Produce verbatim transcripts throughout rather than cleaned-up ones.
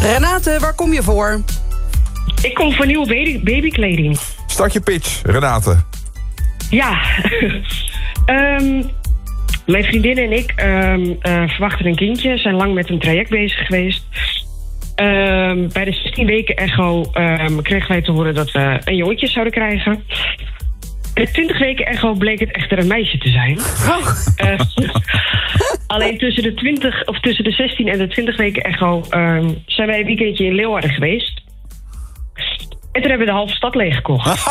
Renate, waar kom je voor? Ik kom voor nieuwe baby- babykleding. Start je pitch, Renate. Ja. um, mijn vriendin en ik um, uh, verwachten een kindje. Zijn lang met een traject bezig geweest. Um, bij de zestien weken echo um, kregen wij te horen dat we een jongetje zouden krijgen. De twintig weken echo bleek het echter een meisje te zijn. Oh. Uh, alleen tussen de, twintig, of tussen de zestien en de twintig weken echo um, zijn wij een weekendje in Leeuwarden geweest. En toen hebben we de halve stad leeggekocht.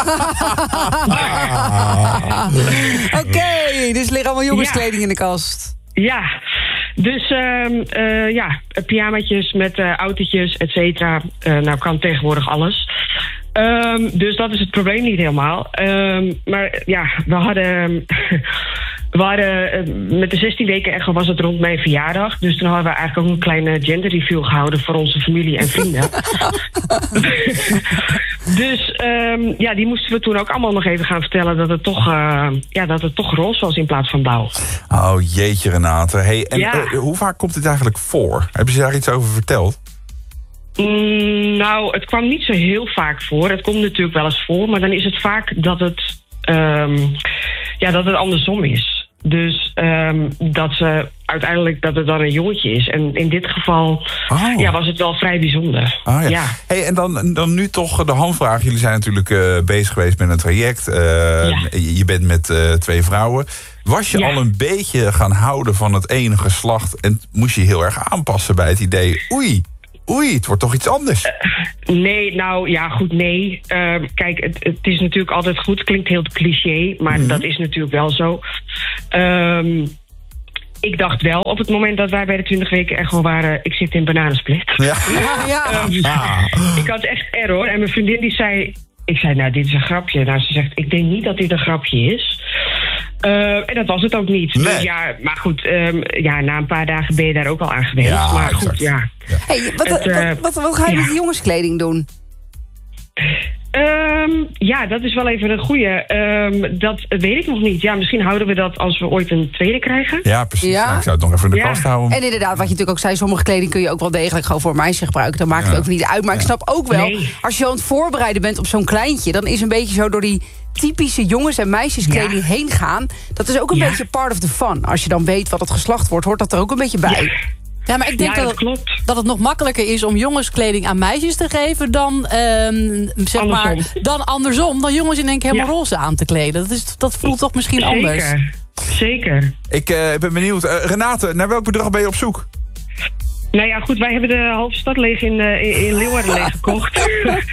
Oké, okay, dus er liggen allemaal jongenskleding Ja. in de kast. Ja, dus um, uh, ja, pyjamaatjes met uh, autootjes, et cetera. Uh, nou kan tegenwoordig alles. Um, dus dat is het probleem niet helemaal. Um, maar ja, we hadden... We hadden, uh, met de zestien weken echo was het rond mijn verjaardag. Dus toen hadden we eigenlijk ook een kleine gender review gehouden voor onze familie en vrienden. Dus um, ja, die moesten we toen ook allemaal nog even gaan vertellen dat het toch, uh, ja, dat het toch roze was in plaats van blauw. Oh jeetje, Renate. Hey, en Ja. uh, hoe vaak komt dit eigenlijk voor? Hebben ze daar iets over verteld? Mm, nou, het kwam niet zo heel vaak voor. Het komt natuurlijk wel eens voor, maar dan is het vaak dat het, um, ja, dat het andersom is. Dus um, dat ze uiteindelijk dat het dan een jongetje is. En in dit geval Oh. ja, was het wel vrij bijzonder. Ah, ja. Ja. Hey, en dan, dan nu toch de hamvraag. Jullie zijn natuurlijk uh, bezig geweest met een traject. Uh, Ja. Je bent met uh, twee vrouwen. Was je Ja. al een beetje gaan houden van het ene geslacht... en moest je heel erg aanpassen bij het idee... oei, oei, het wordt toch iets anders? Nee, nou ja, goed, nee. Uh, kijk, het, het is natuurlijk altijd goed. Het klinkt heel cliché, maar Mhm. dat is natuurlijk wel zo. Um, ik dacht wel op het moment dat wij bij de twintig weken echo waren... ik zit in bananensplit. Ja. Ja, ja. Um, Ah. Ik had echt error. En mijn vriendin die zei... Ik zei, nou, dit is een grapje. Nou, ze zegt, ik denk niet dat dit een grapje is. Uh, en dat was het ook niet. Nee. Dus ja, maar goed, um, ja, na een paar dagen ben je daar ook al aan gewend. Ja, maar exact. goed, ja. Hey, wat, Het, uh, wat, wat, wat ga je ja. met die jongenskleding doen? Um, ja, dat is wel even een goeie. Um, dat weet ik nog niet. Ja, misschien houden we dat als we ooit een tweede krijgen. Ja, precies. Ja. Nou, ik zou het nog even in de Ja. kast houden. En inderdaad, wat je natuurlijk ook zei, sommige kleding kun je ook wel degelijk gewoon voor meisje gebruiken. Dan maakt het Ja. ook niet uit. Maar ik snap ook wel, Nee. als je aan het voorbereiden bent op zo'n kleintje, dan is een beetje zo door die typische jongens- en meisjeskleding Ja. heen gaan. Dat is ook een Ja. beetje part of the fun. Als je dan weet wat het geslacht wordt, hoort dat er ook een beetje bij. Ja, maar ik denk Ja, dat, dat klopt. dat het nog makkelijker is om jongenskleding aan meisjes te geven dan, ehm, zeg maar, Andersom. dan andersom. Dan jongens in één keer helemaal Ja. roze aan te kleden. Dat, is, dat voelt toch misschien anders. Zeker. Zeker. Ik uh, ben benieuwd. Uh, Renate, naar welk bedrag ben je op zoek? Nou ja, goed, wij hebben de halve stad leeg in, uh, in, in Leeuwarden leeggekocht.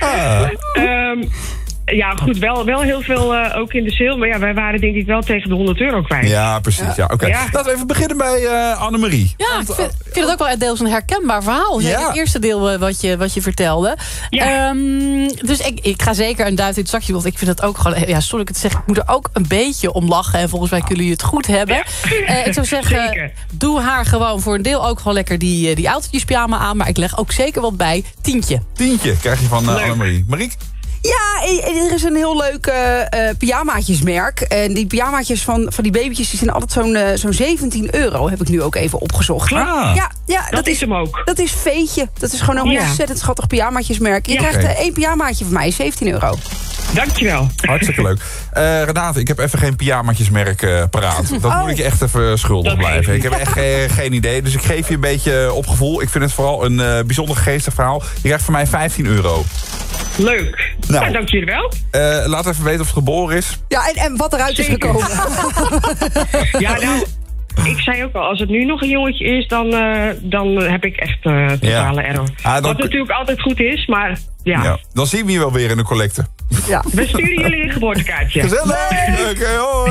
um, ja, goed, wel, wel heel veel uh, ook in de sale. Maar ja, wij waren denk ik wel tegen de honderd euro kwijt. Ja, precies. Ja. Oké. Ja. Laten we even beginnen bij uh, Annemarie. Ja, ik vind, ik vind het ook wel deels een herkenbaar verhaal. Zeker Ja. het eerste deel eh, wat je, wat je vertelde. Ja. Ehm, dus ik, ik ga zeker een duit in het zakje. Want ik vind het ook gewoon... Ja, sorry ik het zeg. Ik moet er ook een beetje om lachen. En volgens mij kunnen jullie het goed hebben. Eh, ik zou zeggen, Zeker. doe haar gewoon voor een deel ook gewoon lekker die, eh, die autootjes pyjama aan. Maar ik leg ook zeker wat bij. Tientje. Tientje krijg je van uh, Leuk. Annemarie. Mariek? Ja, er is een heel leuk uh, uh, pyjamaatjesmerk. En die pyjamaatjes van, van die babytjes die zijn altijd zo'n uh, zo'n zeventien euro. Heb ik nu ook even opgezocht. Ah. Ja, ja, dat, Dat is hem ook. Dat is Veetje. Dat is gewoon een Ja. ontzettend schattig pyjamaatjesmerk. Je Ja. krijgt Oké. uh, één pyjamaatje van mij, zeventien euro. Dankjewel. Hartstikke leuk. Uh, Renate, ik heb even geen pyjamaatjesmerk uh, paraat. Dat Oh. moet ik je echt even schuldig Dat blijven. geeft Ik heb echt uh, geen idee. Dus ik geef je een beetje op gevoel. Ik vind het vooral een uh, bijzonder geestig verhaal. Je krijgt van mij vijftien euro. Leuk. Nou. Nou, dank jullie wel. Uh, laat even weten of het geboren is. Ja, en, en wat eruit is Zeker. gekomen. Ja, nou, ik zei ook al, als het nu nog een jongetje is, dan, uh, dan heb ik echt uh, totale Ja. error. Ah, dan- Wat natuurlijk altijd goed is, maar ja. Ja. Dan zien we je wel weer in de collecte. Ja. We sturen jullie een geboortekaartje. Gezellig! Oké, hoi!